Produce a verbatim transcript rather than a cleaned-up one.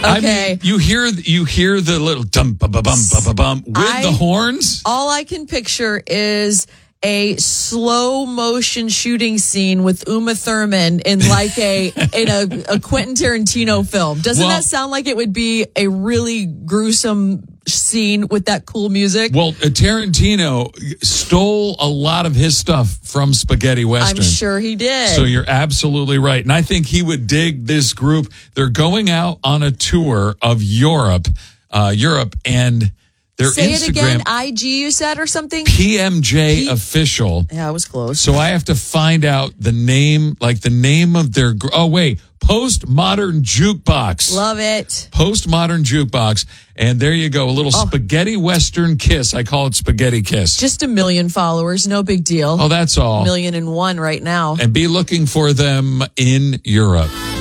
I Okay. mean, you hear you hear the little dum ba ba bum ba ba bum with I- the horns. All I can picture is a slow motion shooting scene with Uma Thurman in like a in a, a Quentin Tarantino film. Doesn't Well- that sound like it would be a really gruesome scene with that cool music? Well, uh, Tarantino stole a lot of his stuff from Spaghetti Western. I'm sure he did. So you're absolutely right. And I think he would dig this group. They're going out on a tour of Europe, uh, Europe, and their Say Instagram, it again. I G you said or something? P M J P- Official. Yeah, I was close. So I have to find out the name, like the name of their, gr- oh wait, Postmodern Jukebox. Love it. Postmodern Jukebox. And there you go, a little Oh. spaghetti Western kiss. I call it Spaghetti Kiss. Just a million followers. No big deal. Oh, that's all. Million and one right now. And be looking for them in Europe.